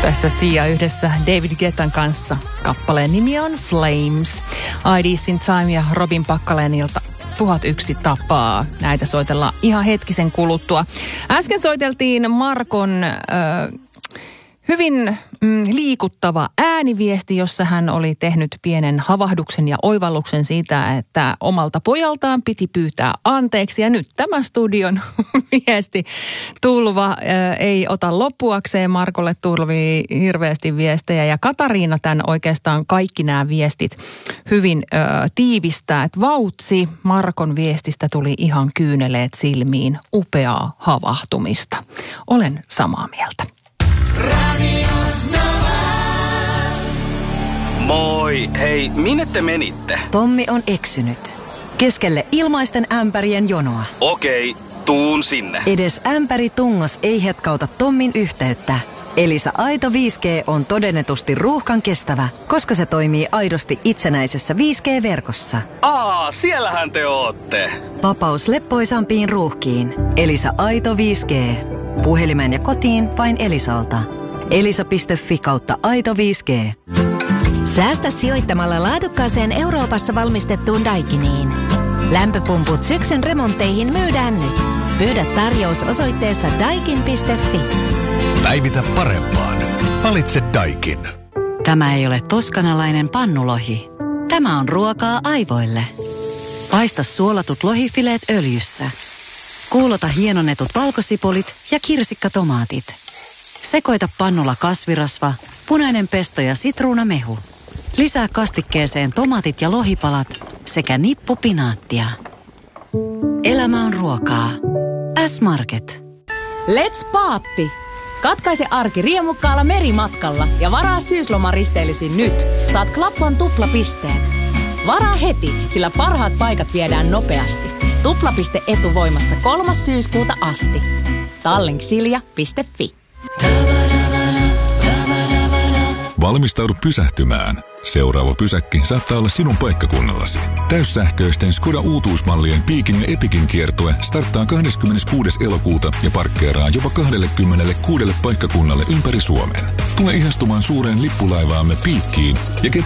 Tässä Sia yhdessä David Guettan kanssa. Kappaleen nimi on Flames. ID's in Time ja Robin Packalenilta 1001 tapaa. Näitä soitellaan ihan hetkisen kuluttua. Äsken soiteltiin Markon hyvin liikuttava ääniviesti, jossa hän oli tehnyt pienen havahduksen ja oivalluksen siitä, että omalta pojaltaan piti pyytää anteeksi. Ja nyt tämä studion viesti tulva ei ota loppuakseen. Markolle tulvii hirveästi viestejä ja Katariina tämän oikeastaan kaikki nämä viestit hyvin tiivistää. Että vautsi Markon viestistä tuli ihan kyyneleet silmiin. Upeaa havahtumista. Olen samaa mieltä. Moi, hei, minne te menitte? Tommi on eksynyt. Keskelle ilmaisten ämpärien jonoa. Okei, tuun sinne. Edes ämpäri tungos ei hetkauta Tommin yhteyttä. Elisa Aito 5G on todennetusti ruuhkan kestävä, koska se toimii aidosti itsenäisessä 5G-verkossa. Siellähän te ootte. Vapaus leppoisampiin ruuhkiin. Elisa Aito 5G. Puhelimeen ja kotiin vain Elisalta. elisa.fi/Aito 5G. Säästä sijoittamalla laadukkaaseen Euroopassa valmistettuun Daikiniin. Lämpöpumput syksyn remontteihin myydään nyt. Pyydä tarjous osoitteessa daikin.fi. Päivitä parempaan. Valitse Daikin. Tämä ei ole toskanalainen pannulohi. Tämä on ruokaa aivoille. Paista suolatut lohifileet öljyssä. Kuulota hienonnetut valkosipulit ja kirsikkatomaatit. Sekoita pannulla kasvirasva, punainen pesto ja sitruunamehu. Lisää kastikkeeseen tomaatit ja lohipalat sekä nippu pinaattia. Elämä on ruokaa. S-Market. Let's paatti! Katkaise arki riemukkaalla merimatkalla ja varaa syyslomaristeilyysi nyt. Saat Klappan tuplapisteet. Varaa heti, sillä parhaat paikat viedään nopeasti. Tuplapiste etuvoimassa 3. syyskuuta asti. Tallink.silja.fi. Valmistaudu pysähtymään. Seuraava pysäkki saattaa olla sinun paikkakunnallasi. Täyssähköisten Skoda uutuusmallien Piikin ja Epikin kiertue starttaa 26. elokuuta ja parkkeeraa jopa 26 paikkakunnalle ympäri Suomen. Tule ihastumaan suureen lippulaivaamme Piikkiin ja